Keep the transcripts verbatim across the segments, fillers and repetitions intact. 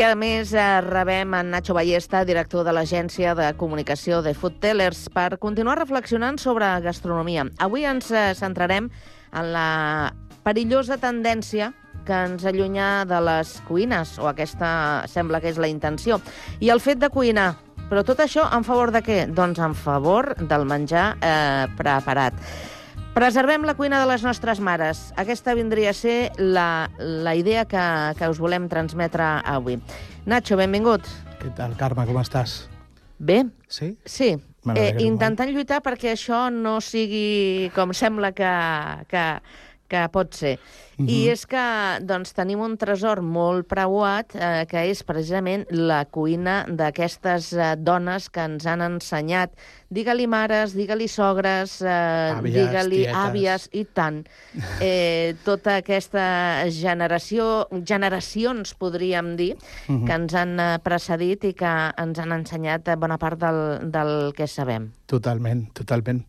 A més, rebem en Nacho Ballesta, director de l'agència de comunicació de Food Tellers, per continuar reflexionant sobre gastronomia. Avui ens centrarem en la perillosa tendència que ens allunya de les cuines, o aquesta sembla que és la intenció, i el fet de cuinar. Però tot això en favor de què? Doncs en favor del menjar eh, preparat. Preservem la cuina de les nostres mares. Aquesta vindria a ser la, la idea que, que us volem transmetre avui. Nacho, benvingut. Què tal, Carme, com estàs? Bé. Sí? Sí. Eh, intentant lluitar perquè això no sigui com sembla que, que, que pot ser. Uh-huh. I és que doncs, tenim un tresor molt preuat, eh, que és precisament la cuina d'aquestes eh, dones que ens han ensenyat. Digue-li mares, digue-li sogres, eh, digue-li àvies, i tant. Eh, tota aquesta generació, generacions, podríem dir, uh-huh, que ens han precedit i que ens han ensenyat bona part del, del que sabem. Totalment, totalment.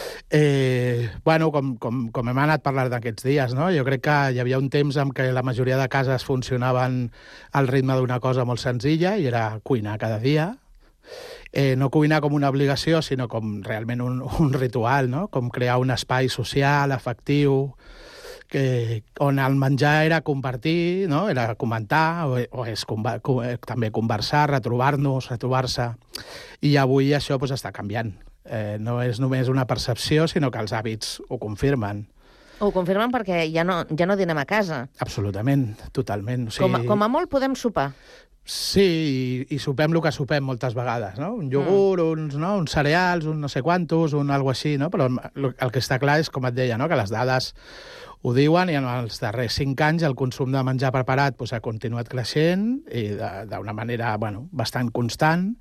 Eh, bueno, com, com, com hem anat parlant d'aquests dies, no? Jo crec que hi havia un temps en què la majoria de cases funcionaven al ritme d'una cosa molt senzilla, i era cuinar cada dia. Eh, no cuinar com una obligació, sinó com realment un, un ritual, no? Com crear un espai social, afectiu, que, on el menjar era compartir, no? Era comentar, o, o és conver, també conversar, retrobar-nos, retrobar-se. I avui això pues, està canviant. Eh, no és només una percepció, sinó que els hàbits ho confirmen. Ho confirmen perquè ja no, ja no dinem a casa. Absolutament, totalment. O sigui... com, a, com a molt podem sopar. Sí, i, i sopem el que sopem moltes vegades, no? Un iogurt, mm. uns, no? uns cereals, un no sé quantos, un algo així, no? Però el, el que està clar és, com et deia, no? Que les dades ho diuen, i en els darrers cinc anys el consum de menjar preparat pues, ha continuat creixent i d'una manera bueno, bastant constant.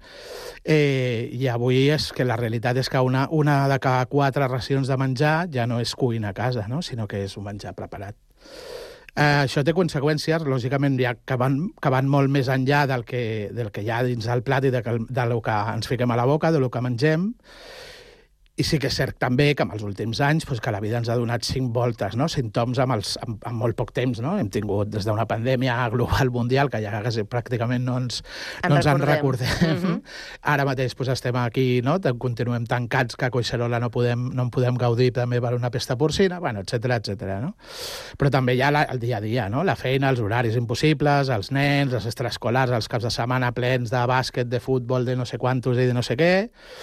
Eh, I avui és que la realitat és que una, una de cada quatre racions de menjar ja no és cuina a casa, no? Sinó que és un menjar preparat. Eh, això té conseqüències, lògicament, ja, que, van, que van molt més enllà del que, del que hi ha dins el plat i de, que, de lo que ens fiquem a la boca, de lo que mengem. I sí que és cert també que en els últims anys pues, que la vida ens ha donat cinc voltes, no? Símptoms amb, els, amb, amb molt poc temps. No? Hem tingut des d'una pandèmia global mundial que ja quasi, pràcticament no ens en, no ens en recordem. Mm-hmm. Ara mateix pues, estem aquí, no? Continuem tancats, que a Collserola no, podem, no en podem gaudir també per una pesta porcina, bueno, etcètera, etcètera. No? Però també hi ha la, el dia a dia, no? La feina, els horaris impossibles, els nens, les extraescolars, els caps de setmana plens de bàsquet, de futbol, de no sé quantos i de no sé què.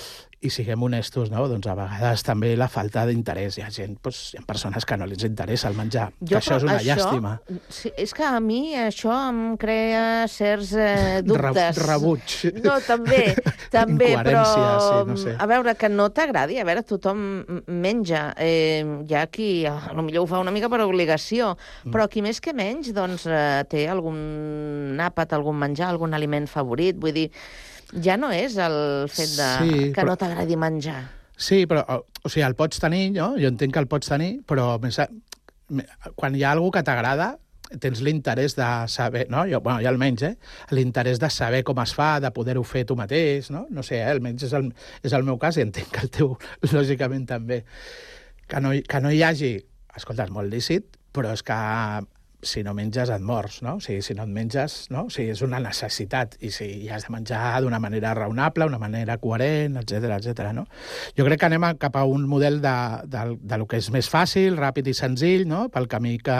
I siguem honestos, no? Doncs a vegades també la falta d'interès. Hi ha gent, doncs, hi ha persones que no els interessa el menjar. Jo, això és una això, llàstima. Sí, és que a mi això em crea certs eh, dubtes. Re, rebuig. No, també, també, però... Sí, no sé. A veure, que no t'agradi. A veure, tothom menja. Eh, hi ha qui, potser ho fa una mica per obligació, mm. però qui més que menys, doncs, eh, té algun àpat, algun menjar, algun aliment favorit. Vull dir, ja no és el fet de sí, que però... no t'agradi menjar. Sí, però o sigui, el pots tenir, no? Jo entenc que el pots tenir, però més, quan hi ha alguna que t'agrada, tens l'interès de saber, no? Jo, bueno, jo almenys, eh? L'interès de saber com es fa, de poder-ho fer tu mateix, no? No sé, eh? Almenys és el, és el meu cas, i entenc que el teu, lògicament, també. Que no, que no hi hagi... Escolta, és molt lícit, però és que si no menges et mors, no? O sigui, si no et menges, no? O sigui, és una necessitat, i si hi has de menjar d'una manera raonable, una manera coherent, etcètera, etcètera, no? Jo crec que anem cap a un model de, de, de lo que és més fàcil, ràpid i senzill, no? Pel camí que...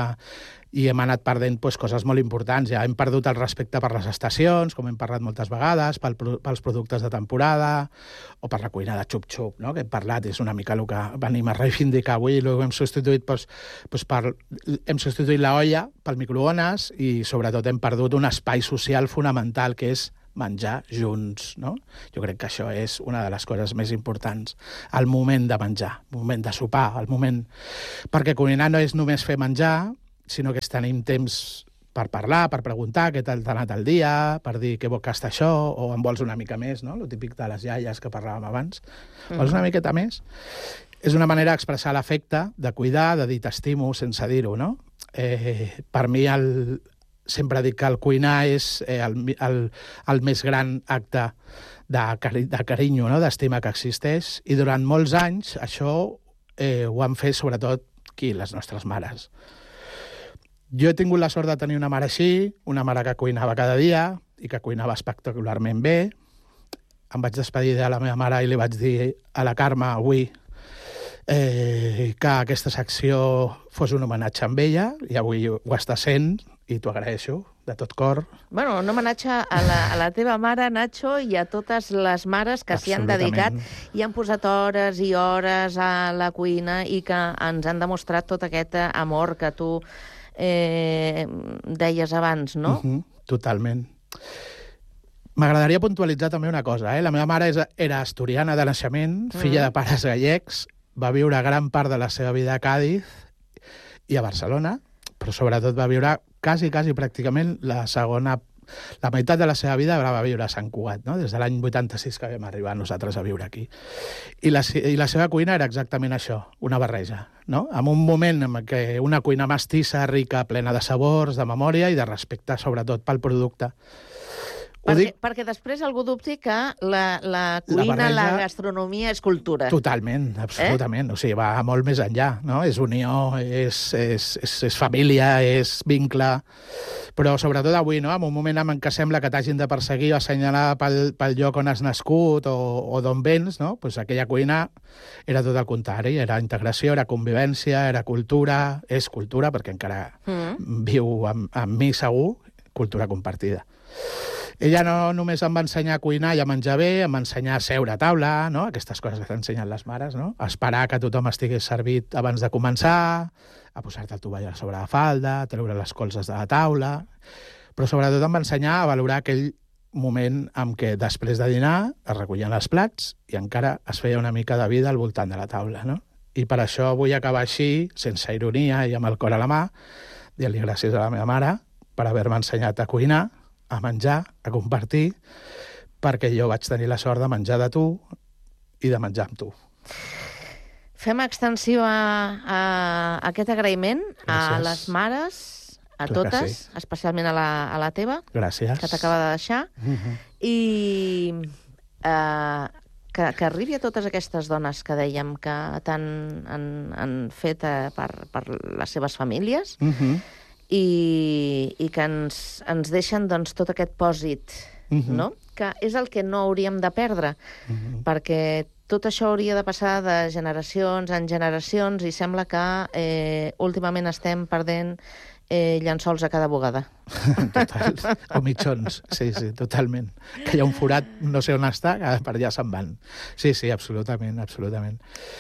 i hem anat perdent pues, coses molt importants. Ja hem perdut el respecte per les estacions, com hem parlat moltes vegades, pel, pels productes de temporada, o per la cuina de xup-xup, no? Que hem parlat, és una mica el que venim a reivindicar avui, i hem substituït, pues, pues, per, hem substituït la olla pel microones, i sobretot hem perdut un espai social fonamental, que és menjar junts, no? Jo crec que això és una de les coses més importants. El moment de menjar, el moment de sopar, el moment... Perquè cuinar no és només fer menjar, sinó que tenim temps per parlar, per preguntar què tal t'ha anat el dia, per dir què bo que està això, o en vols una mica més, no? Lo típic de les iaies que parlàvem abans. Mm-hmm. Vols una miqueta més? És una manera d'expressar l'afecte, de cuidar, de dir t'estimo sense dir-ho, no? Eh, per mi, el, sempre dic que el cuinar és eh, el, el, el més gran acte de, cari de carinyo, no? D'estima que existeix, i durant molts anys això eh, ho han fet sobretot qui? Les nostres mares. Jo he tingut la sort de tenir una mare així, una mare que cuinava cada dia, i que cuinava espectacularment bé. Em vaig despedir de la meva mare i li vaig dir a la Carme avui eh, que aquesta secció fos un homenatge amb ella, i avui ho està sent, i t'ho agraeixo de tot cor. Bueno, un homenatge a la, a la teva mare, Nacho, i a totes les mares que s'hi han dedicat i han posat hores i hores a la cuina i que ens han demostrat tot aquest amor que tu eh, deies abans, no? Uh-huh, totalment. M'agradaria puntualitzar també una cosa. Eh? La meva mare és, era asturiana de naixement, filla mm. de pares gallecs, va viure gran part de la seva vida a Càdiz i a Barcelona, però sobretot va viure quasi, quasi pràcticament la segona... La meitat de la seva vida la va viure a Sant Cugat, no? Des de l'any vuitanta-sis que vam arribar nosaltres a viure aquí. I la, I la seva cuina era exactament això, una barreja, no? En un moment en què una cuina mestissa, rica, plena de sabors, de memòria i de respecte, sobretot, pel producte. Perquè, dic... perquè després algú dubti que la, la cuina, la, barreja... la gastronomia és cultura. Totalment, absolutament. Eh? O sigui, va molt més enllà, no? És unió, és, és, és, és família, és vincle... Però sobretot avui, no? En un moment en què sembla que t'hagin de perseguir o assenyalar pel, pel lloc on has nascut o, o d'on vens, no? Pues aquella cuina era tot el contrari. Era integració, era convivència, era cultura... És cultura, perquè encara mm. viu amb, amb mi segur, cultura compartida. Ella no només em va ensenyar a cuinar i a menjar bé, em va ensenyar a seure a taula, no? Aquestes coses que t'ensenyen les mares, no? A esperar que tothom estigués servit abans de començar, a posar-te el tovall a sobre la falda, a treure les colzes de la taula... Però sobretot em va ensenyar a valorar aquell moment en què després de dinar es recollien els plats i encara es feia una mica de vida al voltant de la taula, no? I per això vull acabar així, sense ironia i amb el cor a la mà, dient-li gràcies a la meva mare per haver-me ensenyat a cuinar, a menjar, a compartir, perquè jo vaig tenir la sort de menjar de tu i de menjar amb tu. Fem extensió a, a aquest agraïment Gràcies. A les mares, a Clar totes, sí. especialment a la, a la teva, Gràcies. que t'acaba de deixar, Uh-huh. i eh, que, que arribi a totes aquestes dones que dèiem que t'han han, han fet eh, per, per les seves famílies, Uh-huh. i, i que ens, ens deixen doncs, tot aquest pòsit, Uh-huh. no? Que és el que no hauríem de perdre, Uh-huh. perquè tot això hauria de passar de generacions en generacions i sembla que eh, últimament estem perdent eh, llençols a cada bugada. Total. O mitjons, sí, sí, totalment. Que hi ha un forat, no sé on està, que per allà se'n van. Sí, sí, absolutament, absolutament.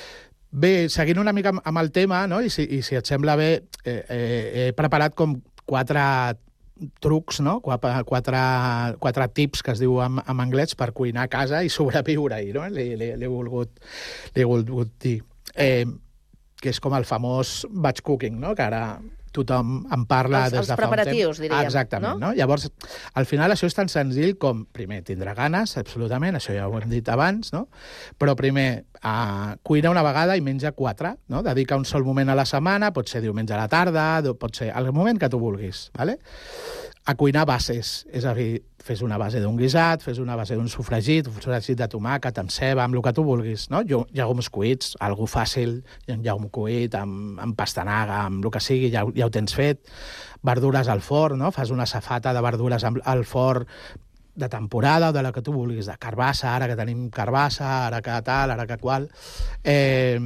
Bé, seguint una mica amb el tema, no? I, si, i si et sembla bé, eh, eh, he preparat com quatre trucs, no? Quatre, quatre, quatre tips que es diu en, en anglès per cuinar a casa i sobreviure-hi, no? L'he volgut, volgut dir. Eh, que és com el famós batch cooking, no? Que ara tothom en parla els, des de fa un temps. Els preparatius, diríem. Ah, exactament, no? no? Llavors, al final això és tan senzill com, primer, tindre ganes, absolutament, això ja ho hem dit abans, no? Però primer, uh, cuina una vegada i menja quatre, no? Dedica un sol moment a la setmana, pot ser diumenge a la tarda, pot ser el moment que tu vulguis, ¿vale? A cuinar bases, és a dir, fes una base d'un guisat, fes una base d'un sofregit, un sofregit de tomàquet, amb ceba, amb el que tu vulguis, no? Llegums cuits, algú fàcil, un llegum cuit, amb, amb pastanaga, amb el que sigui, ja, ja ho tens fet. Verdures al forn, no? Fas una safata de verdures al forn de temporada o de la que tu vulguis, de carbassa, ara que tenim carbassa, ara que tal, ara que qual. Eh...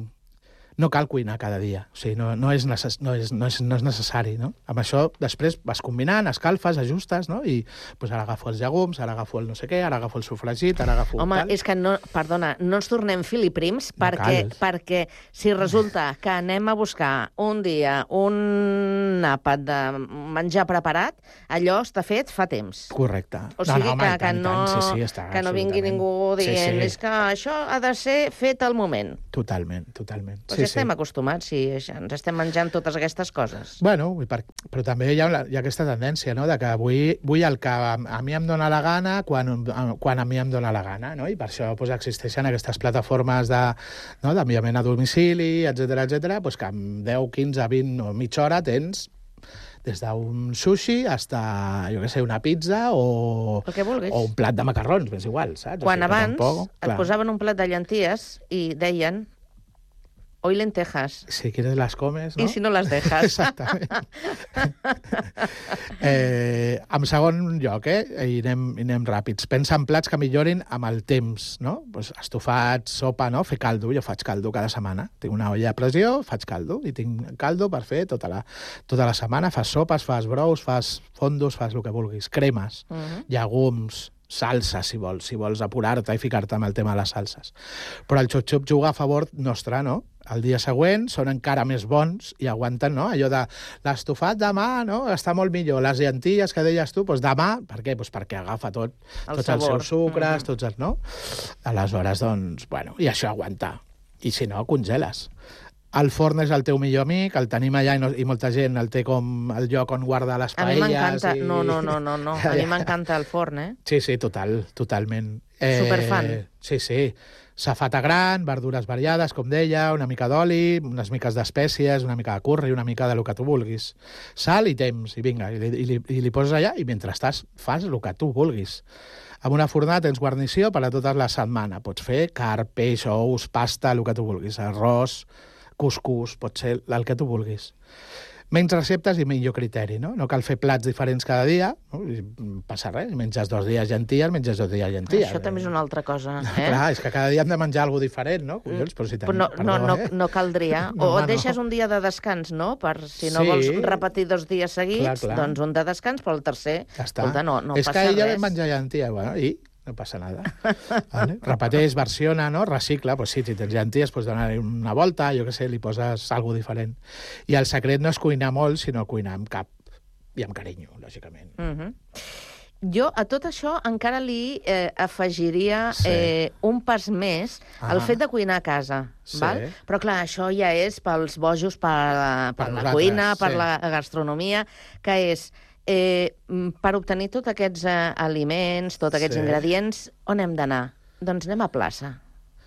No cal cuinar cada dia, o sigui, no, no, és, necess no, és, no, és, no és necessari, no? Amb això, després vas combinant, escalfes, ajustes, no? I pues, ara agafo els llegums, ara agafo el no sé què, ara agafo el sofregit, ara agafo Home, tal... és que, no, perdona, no ens tornem filiprims no perquè, perquè si resulta que anem a buscar un dia un àpat de menjar preparat, allò està fet fa temps. Correcte. O sigui no, no, home, que, que, tant, no, tant. Sí, sí, està, que no vingui ningú dient sí, sí. és que això ha de ser fet al moment. Totalment, totalment. Pues sí, estem sí. acostumats, sí, ens estem menjant totes aquestes coses. Bueno, per, però també hi ha, hi ha aquesta tendència, no?, de que vull, vull el que a, a mi em dóna la gana quan, quan a mi em dóna la gana, no? I per això pues, existeixen aquestes plataformes de, no, d'enviament a domicili, etcètera, etcètera, pues, que en deu, quinze, vint o mitja hora tens des d'un sushi hasta, jo què sé, una pizza o, o un plat de macarrons, és igual, saps? Quan o sigui, abans tampoc, et posaven un plat de llenties i deien Hoy lentejas. Si quieres las comes, no? I si no les dejas. Exactament. eh, en segon lloc, eh, i anem, i anem ràpids, pensa en plats que millorin amb el temps, no? Pues estofats, sopa, no? Fer caldo. Jo faig caldo cada setmana. Tinc una olla a pressió, faig caldo, i tinc caldo per fer tota la, tota la setmana. Fas sopes, fas brous, fas fondos, fas el que vulguis. Cremes, uh -huh. llegums, salsa, si vols, si vols apurar-te i ficar-te amb el tema de les salses. Però el xup-xup juga a favor nostre, no? El dia següent són encara més bons i aguanten, no? Allò de l'estofat demà, no? Està molt millor. Les llenties que deies tu, doncs demà, per què? Doncs perquè agafa tot, el tots sabor. Els seus sucres, mm-hmm. tots els, no? Aleshores, doncs, bueno, i això aguantar. I si no, congeles. El forn és el teu millor amic, el tenim allà i, no, i molta gent el té com el lloc on guarda les paelles. A mi m'encanta, i... no, no, no, no, no. A mi m'encanta el forn, eh? Sí, sí, total, totalment. Eh, Superfan. Sí, sí. Safata gran, verdures variades, com deia, una mica d'oli, unes miques d'espècies, una mica de curri, una mica del que tu vulguis. Sal i temps, i vinga, i li, i li, i li poses allà i mentre estàs fas el que tu vulguis. Amb una fornada tens guarnició per a tota la setmana. Pots fer carn, peix, ous, pasta, el que tu vulguis, arròs, cuscús, pot ser el que tu vulguis. Menys receptes i millor criteri, no? No cal fer plats diferents cada dia, no? Passa res, menges dos dies llenties, menges dos dies llenties. Això també és una altra cosa, eh? Clar, és que cada dia hem de menjar alguna diferent, no? Collons, però si tenim... No, perdó, no, no, eh? no caldria. No, o home, deixes no. un dia de descans, no? Per si no Sí. vols repetir dos dies seguits, Clar, clar. doncs un de descans, però el tercer, Ja està. escolta, no, no és passa que ella res. vam menjar llenties, bueno, i no passa nada. Vale? Repeteix, versiona, no? Recicla, pues sí, si tens llenties, pues donar-hi una volta, jo què sé, li poses alguna diferent. I el secret no és cuinar molt, sinó cuinar amb cap i amb carinyo, lògicament. Uh -huh. Jo a tot això encara li eh, afegiria Sí. eh, un pas més Ah. el fet de cuinar a casa. Sí. Val? Però clar, això ja és pels bojos, per, per, Per per la nosaltres, cuina, per sí. la gastronomia, que és eh, per obtenir tots aquests eh, aliments, tots aquests Sí. ingredients, on hem d'anar? Doncs anem a plaça.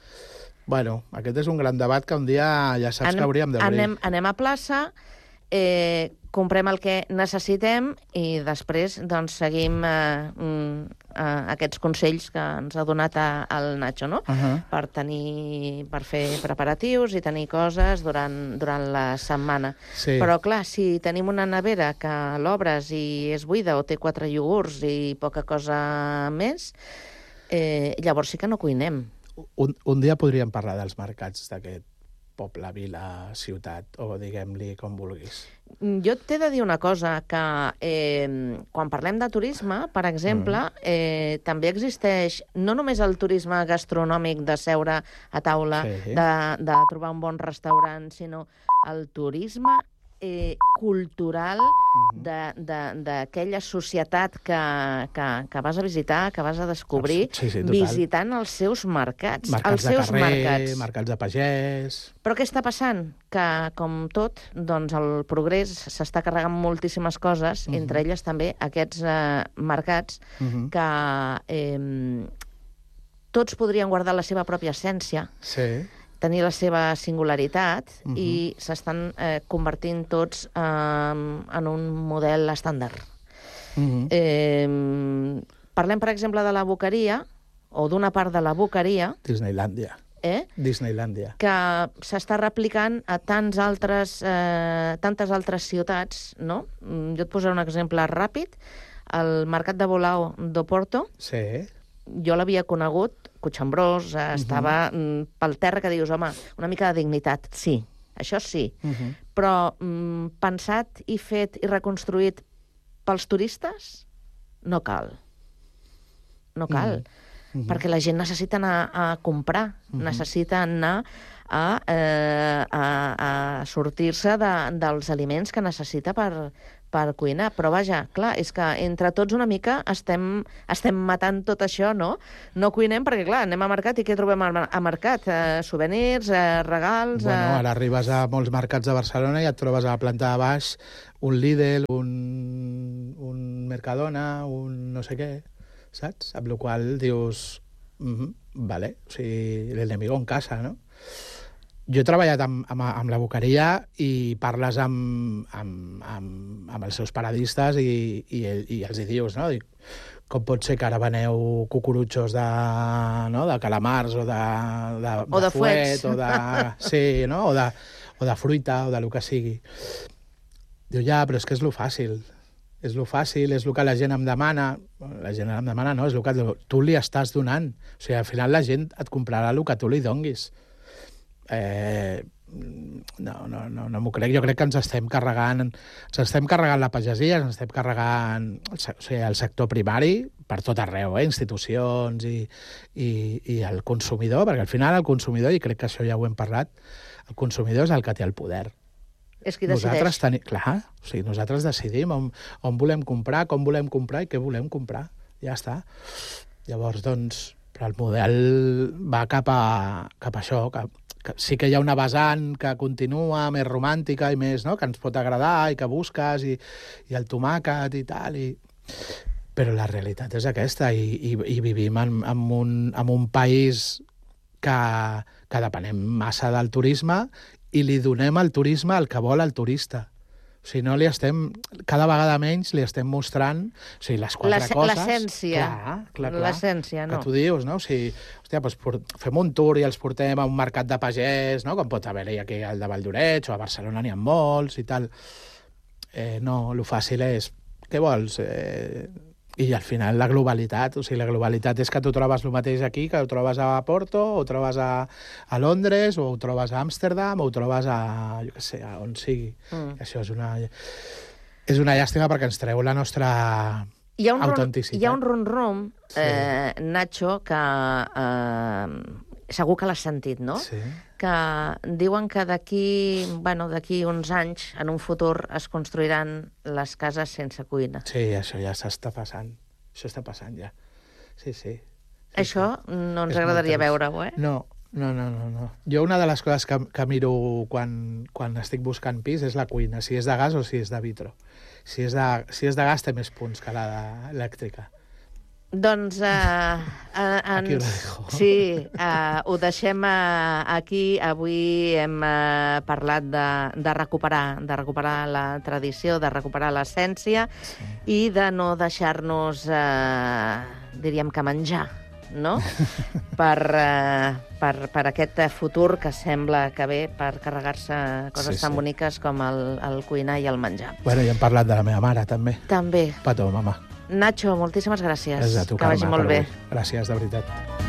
Bueno, aquest és un gran debat que un dia ja saps anem, que hauríem d'obrir. Anem, anem a plaça, eh, comprem el que necessitem i després doncs, seguim eh, mm, eh, aquests consells que ens ha donat a, el Nacho, no? Uh -huh. Per tenir, per fer preparatius i tenir coses durant, durant la setmana. Sí. Però, clar, si tenim una nevera que l'obres i és buida o té quatre iogurts i poca cosa més, eh, llavors sí que no cuinem. Un, un dia podríem parlar dels mercats d'aquest poble, vila, ciutat, o diguem-li com vulguis. Jo t'he de dir una cosa, que eh, quan parlem de turisme, per exemple, mm. eh, també existeix no només el turisme gastronòmic de seure a taula, Sí. de, de trobar un bon restaurant, sinó el turisme eh, cultural d'aquella societat que, que, que vas a visitar, que vas a descobrir, Sí, sí, total. visitant els seus mercats. Mercats els de seus carrer, mercats. mercats de pagès... Però què està passant? Que, com tot, doncs el progrés s'està carregant moltíssimes coses, uh-huh. entre elles també aquests eh, mercats Uh-huh. que eh, tots podrien guardar la seva pròpia essència, Sí. tenir la seva singularitat, Uh-huh. i s'estan eh, convertint tots eh, en un model estàndard. Uh-huh. Eh, parlem, per exemple, de la boqueria, o d'una part de la boqueria, Disneylàndia. eh? Disneylàndia. que s'està replicant a tants altres, eh, tantes altres ciutats, no? Mm, Jo et posaré un exemple ràpid. El mercat de Bolao d'Oporto, Sí. jo l'havia conegut, cotxambrós, eh, estava mm, pel terra, que dius, home, una mica de dignitat, sí, això sí, Uh-huh. però mm, pensat i fet i reconstruït pels turistes, no cal. No cal. Uh-huh. Perquè la gent necessita anar a comprar, Uh-huh. necessita anar a, eh, a, a sortir-se de, dels aliments que necessita per, per cuinar. Però vaja, clar, és que entre tots una mica estem, estem matant tot això, no? No cuinem perquè, clar, anem a mercat i què trobem a, a mercat? Eh, souvenirs, eh, regals... Bueno, eh... ara arribes a molts mercats de Barcelona i et trobes a la planta de baix un Lidl, un, un Mercadona, un no sé què, saps? Amb la qual dius, mm -hmm, vale, o sigui, l'enemigo en casa, no? Jo he treballat amb, amb, amb la boqueria i parles amb, amb, amb, amb els seus paradistes i, i, i els hi dius, no? Dic, com pot ser que ara veneu cucurutxos de, no? de calamars o de, de, o de, de fuet, o de, sí, no? o, de, o de fruita, o de lo que sigui. Diu, ja, però és que és lo fàcil. És lo fàcil, és el que la gent em demana. La gent em demana, no, és el que tu li estàs donant. O sigui, al final la gent et comprarà el que tu li donguis. Eh, no, no, no, no m'ho crec. Jo crec que ens estem carregant, ens estem carregant la pagesia, ens estem carregant o sigui, el sector primari per tot arreu, eh? institucions i, i, i el consumidor, perquè al final el consumidor, i crec que això ja ho hem parlat, el consumidor és el que té el poder. És qui decideix. Nosaltres teni... Clar, o sigui, nosaltres decidim on, on volem comprar, com volem comprar i què volem comprar. Ja està. Llavors, doncs, però el model va cap a, cap a això, que, que sí que hi ha una vessant que continua més romàntica i més, no?, que ens pot agradar i que busques, i, i el tomàquet i tal, i... però la realitat és aquesta, i, i, i vivim en, en, un, en un país que, que depenem massa del turisme i li donem al turisme el que vol el turista. O sigui, no li estem... Cada vegada menys li estem mostrant o sigui, les quatre coses... L'essència. Clar, clar, clar. L'essència, no? Que tu dius, no? O sigui, hòstia, doncs fem un tour i els portem a un mercat de pagès, no? Com pot haver-hi aquí al de Valldoreix, o a Barcelona n'hi ha molts i tal. Eh, no, el fàcil és... Què vols? Eh... I al final la globalitat, o sigui, la globalitat és que tu trobes el mateix aquí, que ho trobes a Porto, o ho trobes a, a Londres, o ho trobes a Amsterdam, o ho trobes a, jo què sé, a on sigui. Mm. Això és una, és una llàstima perquè ens treu la nostra hi ha un autenticitat. Ron, hi ha un rum-rum, sí. eh, Nacho, que eh, segur que l'has sentit, no? Sí. Que diuen que d'aquí bueno, d'aquí uns anys, en un futur, es construiran les cases sense cuina. Sí, això ja s'està passant. Això està passant ja. Sí, sí. sí això sí. no ens És agradaria veure-ho, eh? No, no, no, no, no. Jo una de les coses que, que miro quan, quan estic buscant pis és la cuina, si és de gas o si és de vitro. Si és de, si és de gas té més punts que la de elèctrica. Doncs eh, eh, ens... Aquí ho dejo. Sí, eh, ho deixem eh, aquí. Avui hem eh, parlat de, de recuperar de recuperar la tradició, de recuperar l'essència, sí. I de no deixar-nos, eh, diríem que menjar, no? per, eh, per, per aquest futur que sembla que ve per carregar-se coses sí, tan sí. boniques com el, el cuinar i el menjar. Bueno, ja hem parlat de la meva mare, també. També. Petó, mama. Nacho, moltíssimes gràcies. És a tu, que vagi Carme, molt bé. Gràcies, de veritat.